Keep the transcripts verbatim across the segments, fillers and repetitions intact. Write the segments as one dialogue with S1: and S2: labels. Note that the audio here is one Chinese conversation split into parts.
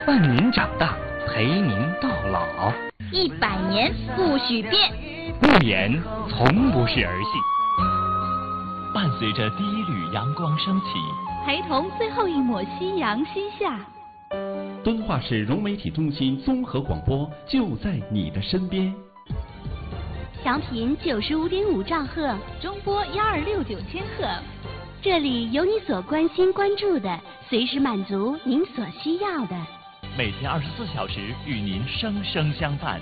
S1: 伴您长大，陪您到老。
S2: 一百年不许变，
S1: 不言从不是儿戏。
S3: 伴随着第一缕阳光升起，
S4: 陪同最后一抹夕阳西下。
S5: 敦化市融媒体中心综合广播就在你的身边。
S4: 调频九十五点五兆赫，中波幺二六九千赫。这里有你所关心关注的，随时满足您所需要的。
S3: 每天二十四小时与您生生相伴。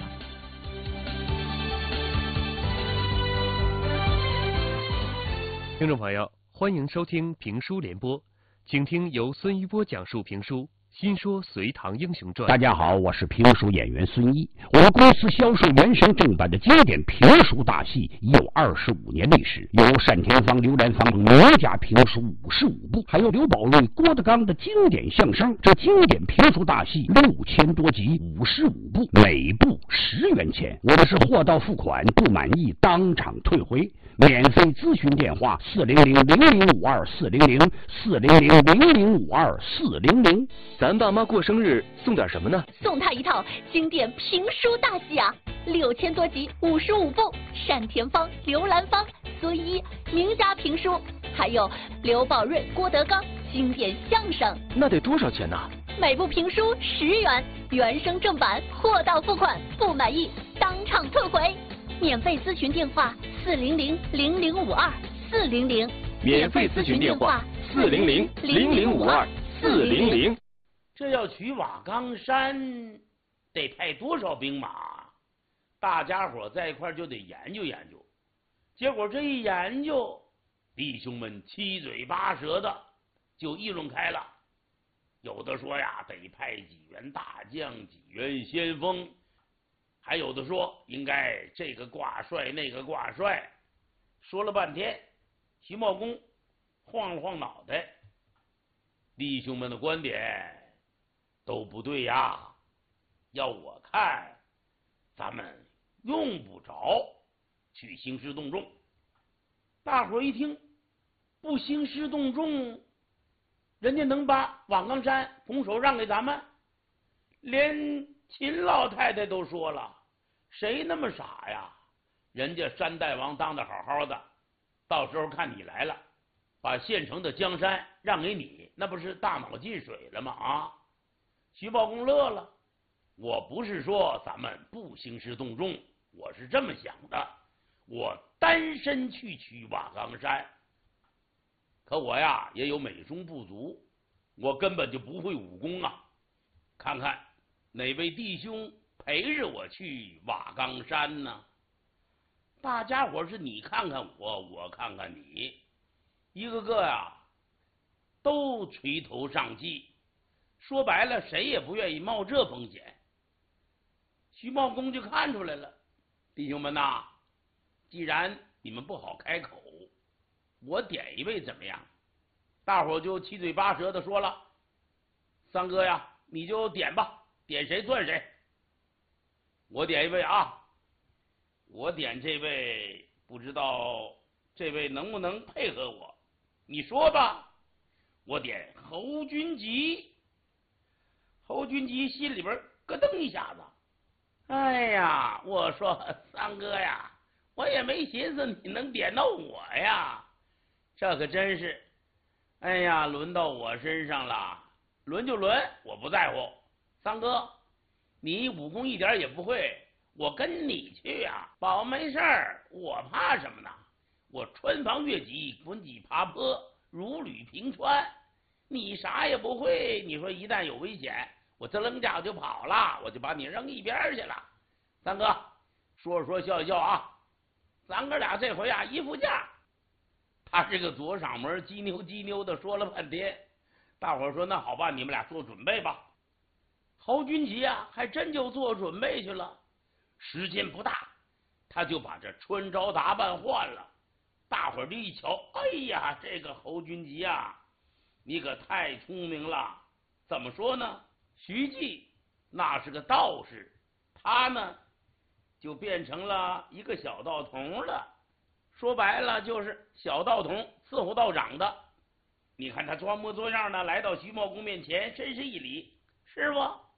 S6: 听众朋友，欢迎收听评书联播，请听由孙一波讲述评书《新说隋唐英雄传》。
S7: 大家好，我是评书演员孙一。我们公司销售原声正版的经典评书大戏已有二十五年历史，有单田芳、刘兰芳名家评书五十五部，还有刘宝瑞、郭德纲的经典相声。这经典评书大戏六千多集，五十五部，每部十元钱。我的是货到付款，不满意当场退回。免费咨询电话：四零零零零五二四零零四零零零零五二四零零。
S8: 咱爸妈过生日送点什么呢？
S2: 送他一套经典评书大戏啊，六千多集，五十五部，单田芳、刘兰芳、孙一名家评书，还有刘宝瑞、郭德纲经典相声。
S8: 那得多少钱呢？
S2: 每部评书十元，原声正版，货到付款，不满意当场退回。免费咨询电话：四零零零零五二四零零。
S8: 免费咨询电话：四零零零零五二四零零。
S9: 这要取瓦岗山，得派多少兵马？大家伙在一块就得研究研究。结果这一研究，弟兄们七嘴八舌的就议论开了。有的说呀，得派几员大将，几员先锋；还有的说应该这个挂帅，那个挂帅。说了半天，徐茂公晃了晃脑袋，弟兄们的观点都不对呀，要我看，咱们用不着去兴师动众。大伙一听，不兴师动众，人家能把瓦岗山拱手让给咱们？连秦老太太都说了，谁那么傻呀？人家山大王当得好好的，到时候看你来了，把现成的江山让给你，那不是大脑进水了吗？啊！徐茂公乐了，我不是说咱们不兴师动众，我是这么想的，我单身去取瓦岗山，可我呀也有美中不足，我根本就不会武功啊，看看哪位弟兄陪着我去瓦岗山呢？大家伙是你看看我，我看看你，一个个呀都垂头丧气。说白了，谁也不愿意冒这风险。徐茂公就看出来了，弟兄们呐，既然你们不好开口，我点一位怎么样？大伙就七嘴八舌的说了，三哥呀，你就点吧，点谁算谁。我点一位啊，我点这位，不知道这位能不能配合我？你说吧。我点侯君集。侯君集心里边咯噔一下子，哎呀，我说三哥呀，我也没寻思你能点到我呀，这可真是，哎呀，轮到我身上了，轮就轮，我不在乎。三哥，你武功一点也不会，我跟你去呀，宝没事儿，我怕什么呢？我穿房越脊，滚脊爬坡，如履平川，你啥也不会，你说一旦有危险，我这楞家我就跑了，我就把你扔一边去了。三哥，说说笑笑啊，咱哥俩这回啊一副价。他这个左嗓门鸡妞鸡妞的说了半天，大伙说那好吧，你们俩做准备吧。侯君集啊还真就做准备去了，时间不大，他就把这穿着打扮换了。大伙儿这一瞧，哎呀，这个侯君集啊，你可太聪明了。怎么说呢？徐继那是个道士，他呢就变成了一个小道童了。说白了就是小道童伺候道长的。你看他装模作样的来到徐茂公面前，深施一礼， 是不？